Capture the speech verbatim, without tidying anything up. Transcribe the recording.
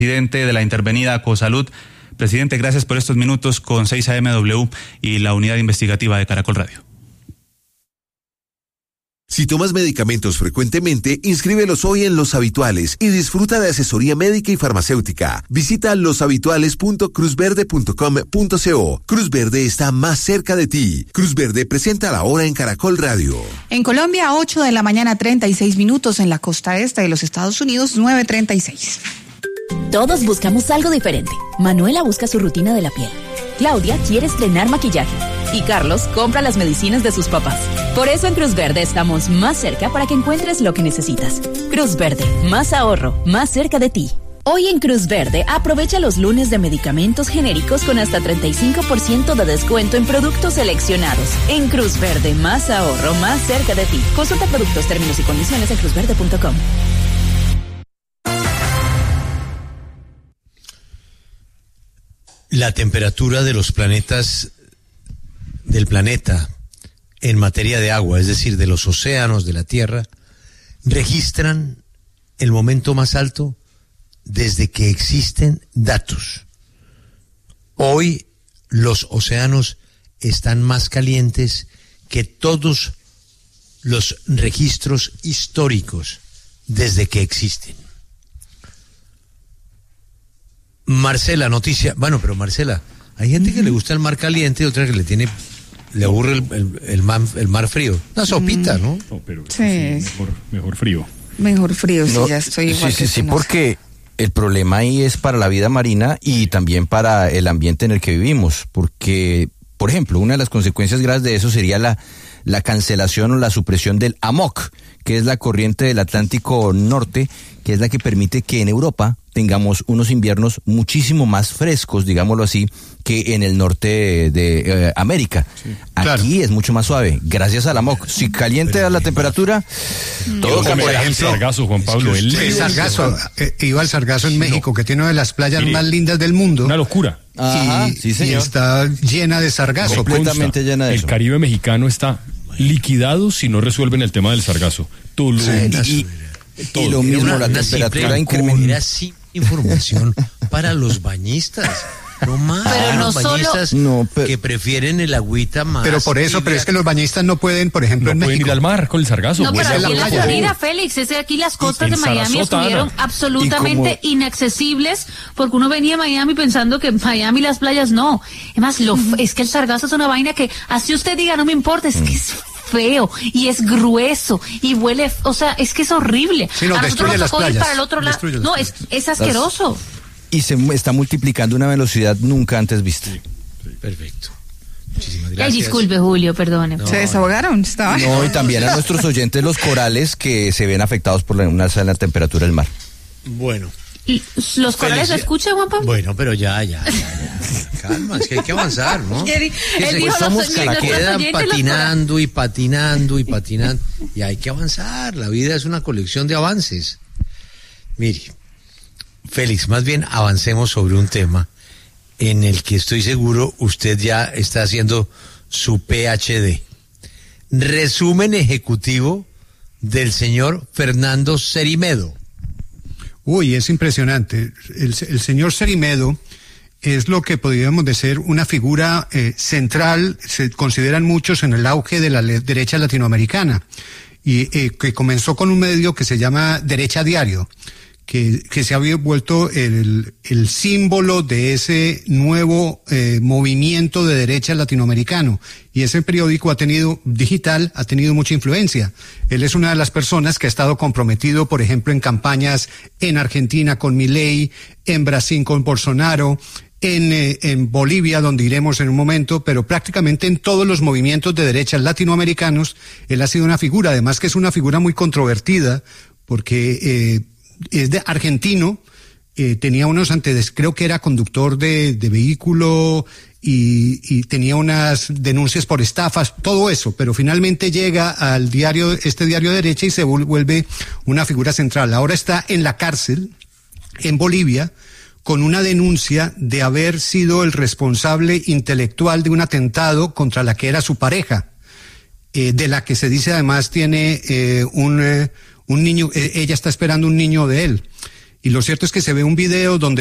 presidente de la intervenida Acosalud. Presidente, gracias por estos minutos con seis A M W y la unidad investigativa de Caracol Radio. Si tomas medicamentos frecuentemente, inscríbelos hoy en Los Habituales y disfruta de asesoría médica y farmacéutica. Visita los habituales punto cruz verde punto com punto co. Cruz Verde está más cerca de ti. Cruz Verde presenta la hora en Caracol Radio. En Colombia, ocho de la mañana, treinta y seis minutos. En la costa este de los Estados Unidos, nueve treinta y seis. Todos buscamos algo diferente. Manuela busca su rutina de la piel. Claudia quiere estrenar maquillaje. Y Carlos compra las medicinas de sus papás. Por eso en Cruz Verde estamos más cerca para que encuentres lo que necesitas. Cruz Verde, más ahorro, más cerca de ti. Hoy en Cruz Verde, aprovecha los lunes de medicamentos genéricos con hasta treinta y cinco por ciento de descuento en productos seleccionados. En Cruz Verde, más ahorro, más cerca de ti. Consulta productos, términos y condiciones en cruz verde punto com. La temperatura de los planetas del planeta en materia de agua, es decir, de los océanos, de la Tierra, registran el momento más alto desde que existen datos. Hoy los océanos están más calientes que todos los registros históricos desde que existen. Marcela, noticia. Bueno, pero Marcela, hay gente uh-huh. que le gusta el mar caliente y otra que le tiene, le aburre el, el, el, mar, el mar frío. Una sopita, ¿no? No, pero sí. sí, mejor, mejor frío. Mejor frío, no, sí, ya estoy igual. Sí, que sí, sí, no porque el problema ahí es para la vida marina y también para el ambiente en el que vivimos. Porque, por ejemplo, una de las consecuencias graves de eso sería la, la cancelación o la supresión del A M O C, que es la corriente del Atlántico Norte, que es la que permite que en Europa tengamos unos inviernos muchísimo más frescos, digámoslo así, que en el norte de, de eh, América. Sí, claro. Aquí es mucho más suave, gracias al A M O C. Si caliente a la temperatura, no. todo cambia. Por ejemplo, sargazo, Juan Pablo. Es que el sargazo, eh, iba al sargazo en México, no. que tiene una de las playas Mire, más lindas del mundo. Una locura. Ajá, y, sí, señor. y está llena de sargazo. Completamente llena de el eso. El Caribe mexicano está liquidado si no resuelven el tema del sargazo. Tulum. Sí, y, y lo mismo, una, la temperatura incrementa. Era sin información para los bañistas. No más. Pero no los bañistas solo... no, pero, que prefieren el agüita más. Pero por eso, pero es que los bañistas no pueden, por ejemplo, no en pueden México. ir al mar con el sargazo. No, pues, pero aquí en la playa. Florida, Félix, es que aquí las costas en de Miami Sarasota, estuvieron Ana. absolutamente como... inaccesibles porque uno venía a Miami pensando que en Miami las playas no. Además, lo, es que el sargazo es una vaina que, así usted diga, no me importa, es que es feo y es grueso y huele, o sea, es que es horrible. Sí, no, a nosotros nos tocó ir para el otro lado. No, es, es asqueroso. Y se está multiplicando a una velocidad nunca antes vista. Sí, sí. Perfecto. Muchísimas gracias. Ay, disculpe, Julio, perdone. No. ¿Se desahogaron? ¿Estaba? No, y también a nuestros oyentes los corales que se ven afectados por una alza en la temperatura del mar. Bueno. ¿Y los corales lo escuchan, Juan Pablo? Bueno, pero ya, ya, ya, ya. Calma, es que hay que avanzar, ¿no? Él, que él se, dijo somos los, que los quedan oyentes, patinando y patinando y patinando. Y hay que avanzar. La vida es una colección de avances. Mire, Félix, más bien avancemos sobre un tema en el que estoy seguro usted ya está haciendo su P H D. Resumen ejecutivo del señor Fernando Cerimedo. Uy, es impresionante. El, el señor Cerimedo es lo que podríamos decir una figura eh, central, se consideran muchos en el auge de la le- derecha latinoamericana, y eh, que comenzó con un medio que se llama Derecha Diario, que, que se había vuelto el, el símbolo de ese nuevo eh, movimiento de derecha latinoamericano. Y ese periódico ha tenido, digital, ha tenido mucha influencia. Él es una de las personas que ha estado comprometido, por ejemplo, en campañas en Argentina con Milei, en Brasil con Bolsonaro, en, eh, en Bolivia, donde iremos en un momento, pero prácticamente en todos los movimientos de derecha latinoamericanos, él ha sido una figura, además que es una figura muy controvertida, porque eh, es de argentino, eh, tenía unos antecedentes, creo que era conductor de, de vehículo y, y tenía unas denuncias por estafas, todo eso, pero finalmente llega al diario, este diario de derecha y se vuelve una figura central. Ahora está en la cárcel, en Bolivia, con una denuncia de haber sido el responsable intelectual de un atentado contra la que era su pareja, eh, de la que se dice además tiene eh, un... Eh, un niño, ella está esperando un niño de él. Y lo cierto es que se ve un video donde